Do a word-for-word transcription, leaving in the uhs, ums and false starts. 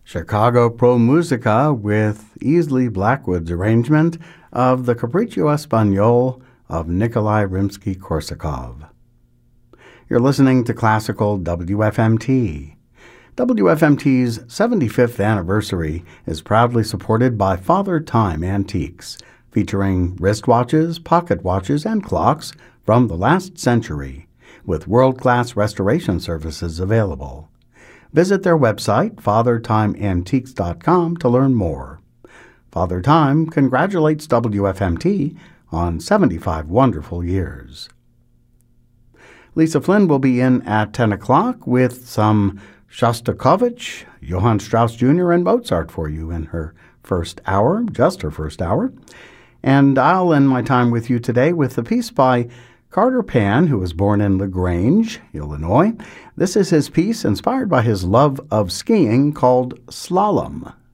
Chicago Pro Musica with Easley Blackwood's arrangement of the Capriccio Espagnole of Nikolai Rimsky-Korsakov. You're listening to Classical W F M T. W F M T's seventy-fifth anniversary is proudly supported by Father Time Antiques, featuring wristwatches, pocket watches, and clocks from the last century, with world-class restoration services available. Visit their website, father time antiques dot com, to learn more. Father Time congratulates W F M T on seventy-five wonderful years. Lisa Flynn will be in at ten o'clock with some Shostakovich, Johann Strauss Junior, and Mozart for you in her first hour, just her first hour. And I'll end my time with you today with a piece by Carter Pan, who was born in LaGrange, Illinois. This is his piece inspired by his love of skiing called Slalom.